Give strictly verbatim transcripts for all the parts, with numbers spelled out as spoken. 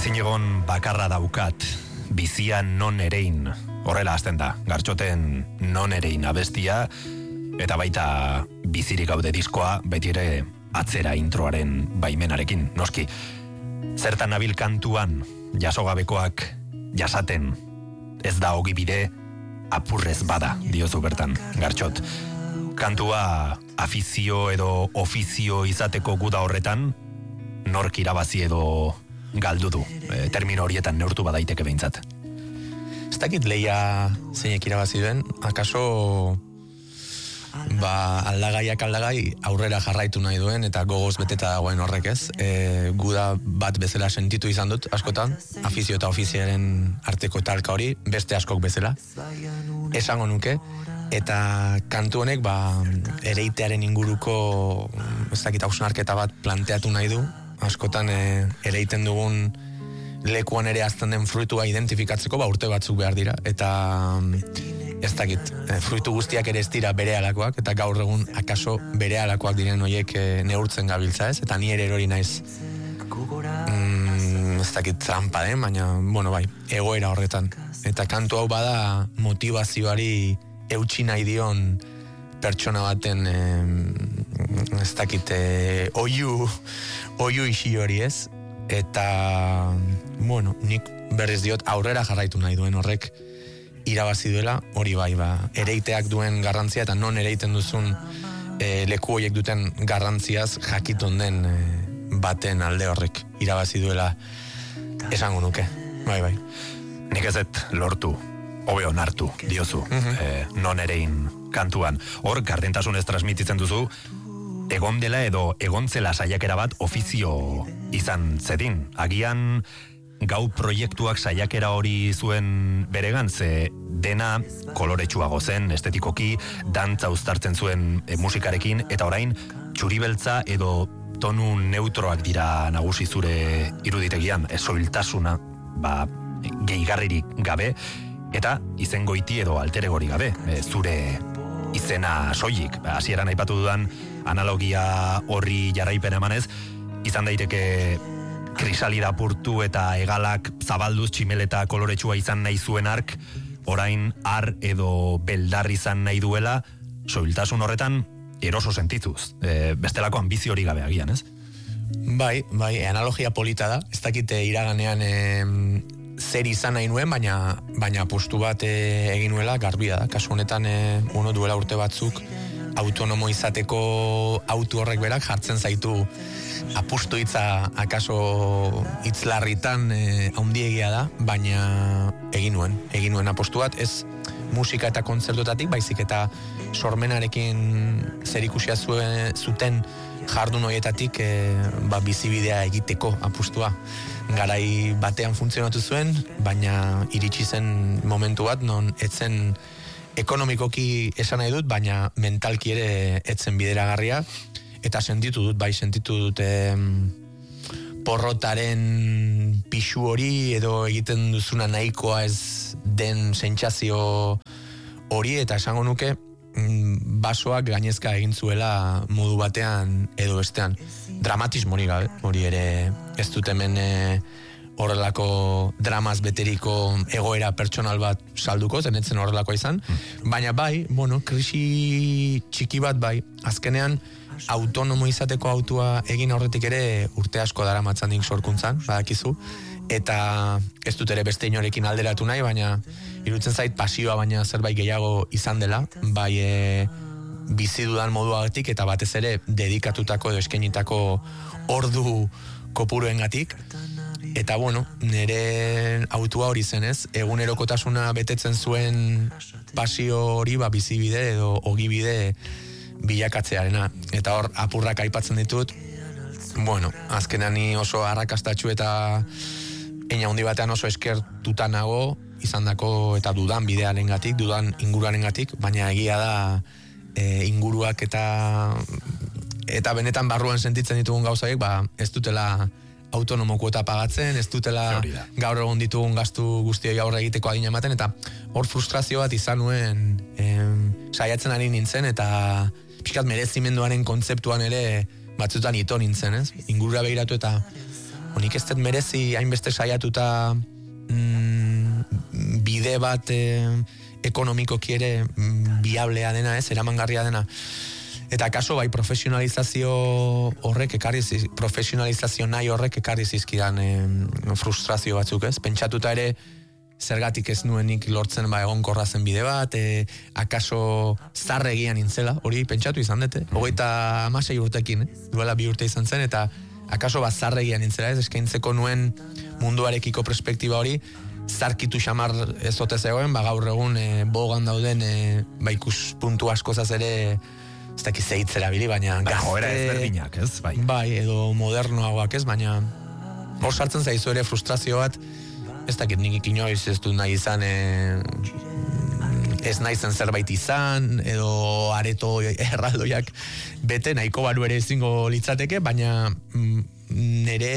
Ezinegon bakarra daukat, bizian non erein, horrela hasten da, Gartxoten non erein abestia, eta baita bizirik gaude diskoa, beti ere atzera introaren baimenarekin, noski. Zertan nabil kantuan, jasogabekoak jasaten, ez da ogibide, apurrez bada, diozu bertan, Gartxot. Kantua afizio edo ofizio izateko guda horretan, nork irabazi edo galdu du, e, termino horietan neurtu badaiteke behintzat. Ez dakit lehia zeinek irabazi duen, akaso ba, aldagaiak aldagai aurrera jarraitu nahi duen eta gogoz beteta dagoen horrek ez. E, guda bat bezala sentitu izan dut askotan, afizio eta ofiziaren arteko talka hori, beste askok bezala. Esango nuke, eta kantu honek ba, ereitearen inguruko ez dakit hausnarketa bat planteatu nahi du, askotan e, ereiten dugun lekuan ere azten den fruitua identifikatzeko ba, urte batzuk behar dira, eta ez dakit, e, fruitu guztiak ere ez dira bere alakoak, eta gaur egun akaso bere alakoak diren horiek e, neurtzen gabiltza ez, eta ni ere erori naiz mm, ez dakit trampa den, baina, bueno bai, egoera horretan, eta kantu hau bada motivazioari eutsi nahi dion pertsona baten eh, ez dakit eh, oiu oiu isi hori ez, eta bueno, nik berriz diot aurrera jarraitu nahi duen horrek irabazi duela, hori bai ba, ereiteak duen garrantzia eta non ereiten duzun eh, leku horiek duten garrantziaz jakitun den eh, baten alde horrek irabazi duela esango nuke, bai bai. Nik ezet lortu, hobe onartu, diozu, mm-hmm. e, non erein kantuan. Hor, gardentasunez transmititzen duzu, egon dela edo egontzela saiakera bat ofizio izan zedin. Agian gau proiektuak saiakera hori zuen beregan, ze dena koloretsuago zen, estetikoki, dantza uztartzen zuen e, musikarekin, eta orain txuribeltza edo tonu neutroak dira nagusi zure iruditegian, ez soiltasuna, ba, gehigarririk gabe, eta izen goiti edo alteregori gabe, e, zure izena soilik. Hasieran aipatu dudan analogia horri jarraipen emanez, izan daiteke krisalida purtu eta hegalak zabalduz tximeleta koloretsua izan nahi zuen ark, orain ar edo beldar izan nahi duela, soiltasun horretan eroso sentituz. E, bestelako ambizio hori gabe agian, ez? Bai, bai, analogia polita da. Ez dakite iraganean e, zer izan nahi nuen, baina, baina apustu bat e, egin nuela garbia da. Kasu honetan, e, uno duela urte batzuk, autonomo izateko autu horrek berak jartzen zaitu apustu hitza akaso hitzlarritan e, haundiegia da, baina egin nuen, egin nuen apustu bat, ez musika eta kontzertotatik, baizik eta sormenarekin zerikusia zuen, zuten jardun horietatik e, ba, bizibidea egiteko apustua. Garai batean funtzionatu zuen, baina iritsi zen momentu bat, non etzen ekonomikoki esan nahi dut, baina mentalki ere etzen bideragarria, eta sentitu dut, bai sentitu dut e, porrotaren pixu hori, edo egiten duzuna nahikoa ez den sentsazio hori, eta esango nuke basoak gainezka egin zuela modu batean edo bestean. Dramatismori gabe, hori ere ez dut hemen e, horrelako dramaz beteriko egoera pertsonal bat salduko, zenetzen horrelakoa izan, baina bai, bueno, krisi txiki bat bai, azkenean autonomo izateko autua egin aurretik ere urte asko daramatzan dik sorkuntzan, badakizu, eta ez dut ere beste inorekin alderatu nahi, baina irutzen zait pasioa baina zerbait gehiago izan dela, bai e, bizi dudan moduagatik eta batez ere dedikatutako edo eskenitako ordu kopuruengatik, eta bueno, nire autua hori zenez, egunerokotasuna betetzen zuen pasio hori ba, bizibide edo ogibide bilakatzearena, eta hor apurrak aipatzen ditut, bueno, azkenean ni oso arrakastatxu eta eina handi batean oso eskertuta nago izandako eta dudan bidearengatik, dudan inguruarengatik, baina egia da e, inguruak eta eta benetan barruan sentitzen ditugun gauzaiek, ba, ez dutela autonomo kuota pagatzen, ez dutela gaur egon ditugun gastu guztioi aurre egiteko adina ematen, eta hor frustrazio bat izan nuen em, saiatzen ari nintzen, eta pixkat merezimenduaren kontzeptuan ere batzutan ito nintzen, ez? Ingurura begiratu eta honik ez dut merezi hainbeste saiatuta mm, bide bat eh, ekonomikoki ere mm, biablea dena, ez, eramangarria dena. Eta kaso bai profesionalizazio horrek ekarri ziz, profesionalizazio nahi horrek ekarri zizkidan eh, frustrazio batzuk, ez? Pentsatuta ere zergatik ez nuenik lortzen ba egonkorra zen bide bat, e, akaso zarregian nintzela, hori pentsatu izan dute, hogeita hamasei urtekin, eh? Duela bi urte izan zen, eta akaso ba zarregian nintzela, ez? Eskaintzeko nuen munduarekiko perspektiba hori, zarkitu xamar ez ote zegoen, ba gaur egun e, bogan dauden e, ba ikuspuntu askozaz ere ez dakiz zeitzera bili, baina ba, gazte... Joera ezberdinak, ez? Bai. Bai, edo modernoagoak, ez? Baina hor sartzen zaizu ere frustrazio bat, ez dakit nik inoiz ez du nahi izan e, ez nahi zen zerbait izan edo areto erraldoiak bete nahiko baru ere ezingo litzateke, baina mm, nire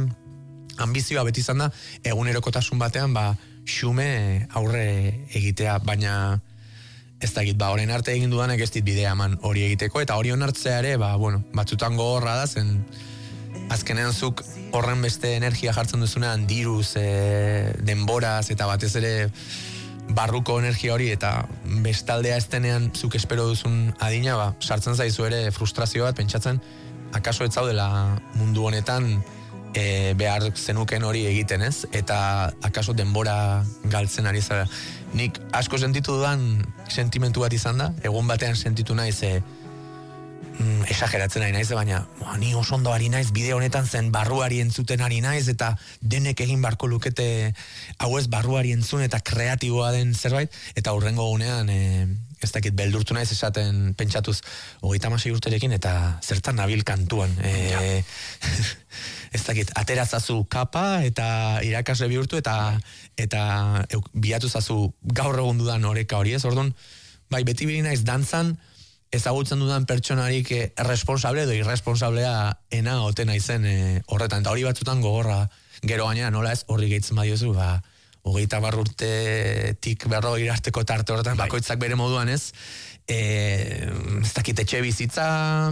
ambizioa beti izan da egunerokotasun batean ba xume aurre egitea, baina ez dakit, ba orain arte egin dudanek ez dit bidea eman hori egiteko, eta hori onartzea ere ba bueno, batzutan gogorra da zen azkenean zuk horren beste energia jartzen duzunean diruz, e, denboraz eta batez ere barruko energia hori eta bestaldea ez denean zuk espero duzun adina, ba, sartzen zaizu ere frustrazio bat pentsatzen akaso ez zaudela mundu honetan e, behar zenuken hori egiten, ez? Eta akaso denbora galtzen ari zara. Nik asko sentitu dudan sentimentu bat izan da, egun batean sentitu naiz e, Mm, esageratzen ari naiz, baina boa, ni oso ondo ari naiz, bide honetan zen barruari entzuten ari naiz, eta denek egin barko lukete hau ez barruari entzun eta kreatiboa den zerbait, eta hurrengo gunean e, ez dakit beldurtu naiz esaten pentsatuz hogeita hamasei urterekin eta zertan nabil kantuan e, ez dakit, aterazazu kapa eta irakasle bihurtu eta eta e, bilatu zazu gaur egun dudan oreka hori, ez? Orduan, bai, beti biri naiz dantzan ezagutzen dudan pertsonarik eh, responsable edo irresponsablea ena ote naizen eh, horretan, eta hori batzutan gogorra, gero gainera nola ez horri gehitzen badiozu, ba, hogeita bar urtetik berro irarteko tarte horretan, bai. Bakoitzak bere moduan ez, e, ez dakit etxe bizitza,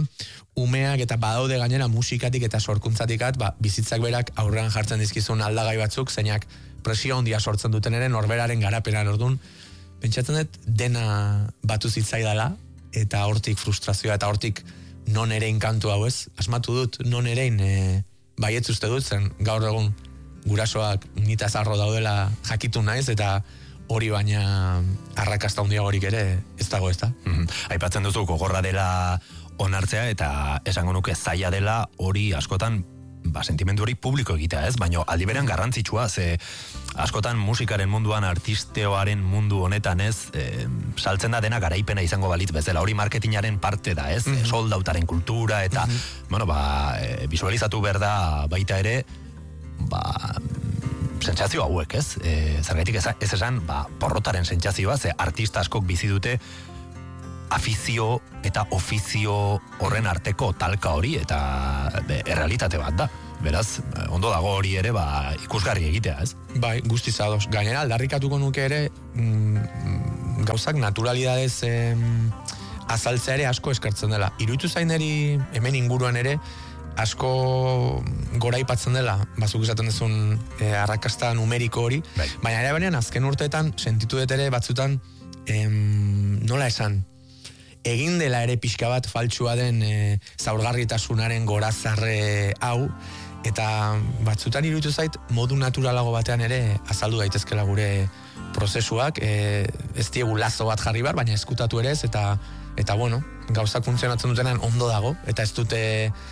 umeak eta badaude gainera musikatik eta sorkuntzatikat, ba, bizitzak berak aurrean jartzen dizkizun aldagai batzuk, zeinak presio handia sortzen duten ere norberaren garapenan, orduan, pentsatzen dut dena batu zitzaidala, eta hortik frustrazioa, eta hortik non erein kantu hau, ez? Asmatu dut non erein e, baietz uste dut, zen gaur egun gurasoak nita zarro daudela jakitu naiz, eta hori baina arrakasta handiagorik ere ez dago, ez da? Mm-hmm. Aipatzen duzu gogorra dela onartzea, eta esango nuke zaila dela hori askotan ba, sentimendu hori publiko egitea, ez? Baina aldi berean garrantzitsua, ze askotan musikaren munduan, artisteoaren mundu honetan, ez? E, saltzen da dena garaipena izango balitz bezala, hori marketingaren parte da, ez? Mm-hmm. Soldautaren kultura, eta, mm-hmm. bueno, ba, e, visualizatu behar da baita ere, ba, sentsazio hauek, ez? E, zergaitik ez, ez esan, ba, porrotaren sentsazioa, ze artista askok bizi dute afizio eta ofizio horren arteko talka hori, eta be, errealitate bat da. Beraz, ondo dago hori ere, ba, ikusgarri egitea, ez? Bai, guztiz ados. Gainera, aldarrikatuko nuke ere, mm, gauzak naturalidadez em, azaltzea ere asko eskartzen dela. Iruditu zaineri, hemen inguruan ere, asko goraipatzen dela, bazuk esaten duzun e, arrakasta numeriko hori, bai. Baina ere banean, azken urteetan, sentitu dut ere batzutan, em, nola esan, egin dela ere pixka bat faltsua den e, zaurgarritasunaren gorazarre hau, eta batzutan iruditu zait modu naturalago batean ere azaldu daitezkela gure prozesuak, e, ez diegu lazo bat jarri bar, baina eskutatu ere ez, eta, eta bueno, gauzak funtzionatzen dutenan ondo dago, eta ez dute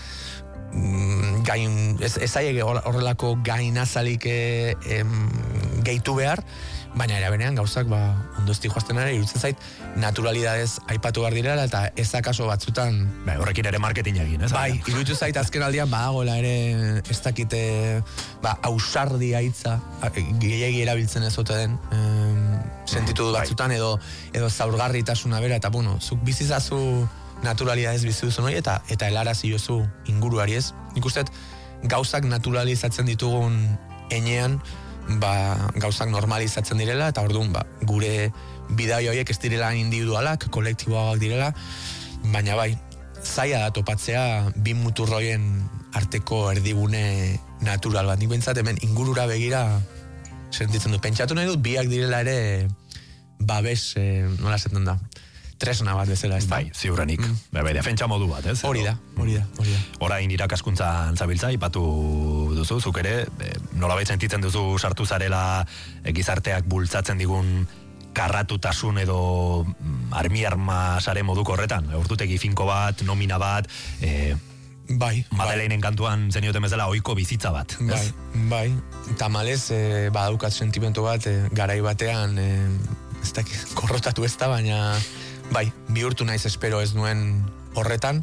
mm, gain, ez, ez aiege horrelako gainazalik e, em, gehitu behar, baina ere benean gauzak ba, ondozti joazten ere irutzen zait naturalidadez aipatu behar direla, eta ez akaso batzutan ba, horrekin ere marketing egin, ez? Bai, irutu zait azken aldian badagoela ere ez dakite ba, ausardia hitza gehiagi erabiltzen ez ote den em, sentitu du batzutan edo, edo zaurgarritasuna bera, eta bueno, zuk bizizazu naturalidadez bizizun hori, eta, eta helarazi jozu inguruari, ez? Nik usteet gauzak naturalizatzen ditugun enean, ba, gauzak normalizatzen direla, eta orduan ba, gure bidai horiek ez direla individualak, kolektiboak direla, baina bai, zaila da topatzea bi muturroien arteko erdigune natural bat. Nik bentsat hemen ingurura begira sentitzen du. Pentsatu nahi dut biak direla ere babes, eh, nola esaten da, tresna bat bezala, ez da? Bai, ziurrenik. Mm. Bai, defentsa modu bat, ez? Hori da, hori da, hori da. Orain irakaskuntzan zabiltza, ipatu duzu, zuk ere, e, nolabait sentitzen duzu sartu zarela e, gizarteak bultzatzen digun karratutasun edo mm, armi arma sare moduko horretan. Ordutegi finko bat, nomina bat, e, bai, Madeleinen bai. kantuan zenioten bezala ohiko bizitza bat. Bai, ez? bai. Tamalez, e, badaukat sentimentu bat, e, garai batean, e, ez dakit, korrotatu ez da, baina bai, bihurtu naiz espero ez nuen horretan,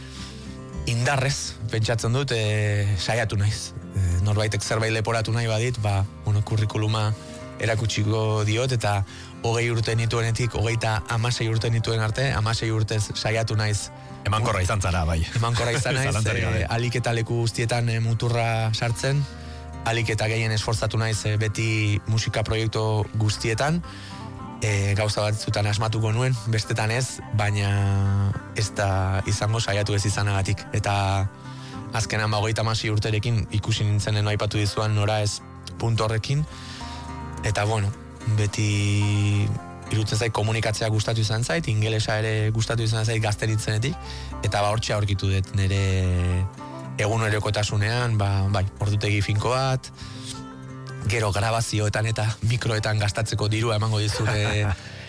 indarrez, pentsatzen dut, e, saiatu naiz. E, norbaitek zerbait leporatu nahi badit, ba, bueno, kurrikuluma erakutsiko diot, eta hogei urte nituenetik, hogeita amasei urte nituen arte, amasei urtez saiatu naiz. Emankorra izan zara, bai. Emankorra izan naiz, e, alik eta leku guztietan e, muturra sartzen, alik eta gehien esforzatu naiz e, beti musika proiektu guztietan, E, gauza bat zutan asmatuko nuen, bestetan ez, baina ez da izango saiatu ez izanagatik. Eta azkenan bagoita masi urterekin ikusi nintzenen aipatu dizuan nora ez puntu horrekin. Eta bueno, beti irutzen zait komunikatzea gustatu izan zait, ingelesa ere gustatu izan zait gazteritzenetik, eta ba hortxe aurkitu dut nire egunerokotasunean, ba, bai, ordutegi finko bat, gero grabazioetan eta mikroetan gastatzeko dirua emango dizure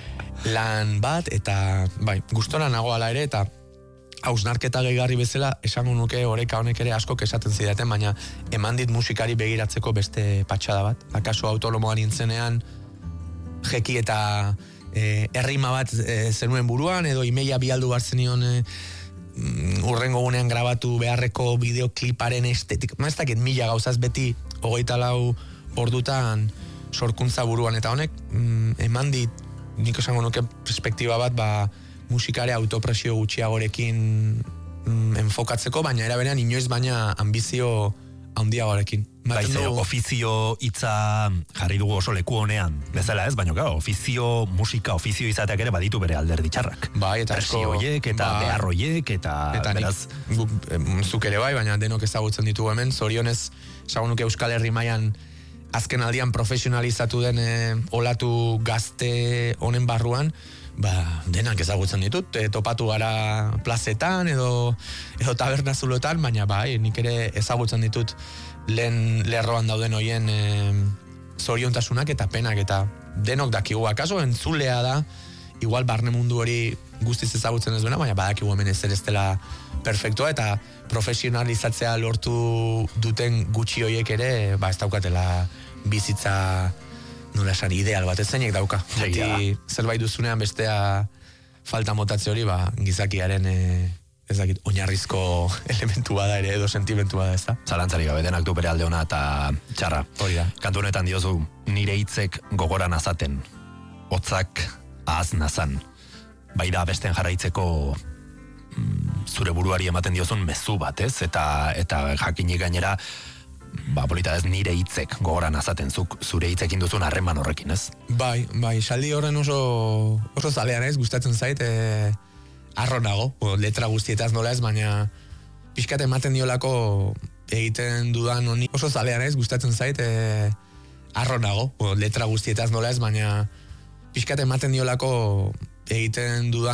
lan bat, eta bai, gustora nago ala ere, eta hausnarketa gehigarri bezala, esango nuke oreka honek ere asko esaten zidaten, baina eman dit musikari begiratzeko beste patxada bat. Akaso autonomoa nintzenean, jeki eta e, errima bat e, zenuen buruan, edo imeia bialdu bat zenion e, urrengo gunean grabatu beharreko bideokliparen estetik, ez dakit mila gauzaz beti hogeita lau ordutan sorkuntza buruan, eta honek mm, eman dit, nik esango nuke perspektiba bat, ba, musikare autopresio gutxiagorekin mm, enfokatzeko, baina eraberean inoiz baina ambizio handiagorekin. Bai, ze, ofizio hitza jarri dugu oso leku honean, bezala ez, baina claro, ofizio, musika, ofizio izateak ere baditu bere alderdi txarrak. Bai, eta asko, hoiek, eta bai, behar hoiek, eta, eta beraz, nik, zuk ere bai, baina denok ezagutzen ditugu hemen, zorionez, ezagun nuke Euskal Herri mailan azken aldian profesionalizatu den e, olatu gazte honen barruan, ba, denak ezagutzen ditut, e, topatu gara plazetan edo, edo tabernazulotan, baina bai, nik ere ezagutzen ditut lehen lerroan dauden hoien e, zoriontasunak eta penak, eta denok dakigu, akaso entzulea da, igual barne mundu hori guztiz ezagutzen ez duena, baina badakigu hemen ez ez dela perfektua, eta profesionalizatzea lortu duten gutxi hoiek ere, ba ez daukatela bizitza, nola esan, ideal bat, ez zeinek dauka. Beti zerbait duzunean bestea falta motatze hori, ba, gizakiaren e, ez dakit, oinarrizko elementu bada ere, edo sentimentu bada, ez da? Zalantzari gabe, denak du bere alde ona eta txarra. Hori da. Kantu honetan diozu, nire hitzek gogoran azaten, hotzak ahaz nazan. Bai da besten jarraitzeko mm, zure buruari ematen diozun mezu bat, ez? Eta, eta jakinik gainera, ba, polita ez, nire hitzek gogoran azaten, zuk zure hitzekin duzun harreman horrekin, ez? Bai, bai, saldi horren oso, oso zalean ez, gustatzen zait, e, arro nago, o, letra guztietaz nola ez, baina pixkat ematen diolako egiten dudan honi, oso zalean ez, gustatzen zait, e, arro nago, o, letra guztietaz nola ez, baina pixkat ematen diolako egiten dudan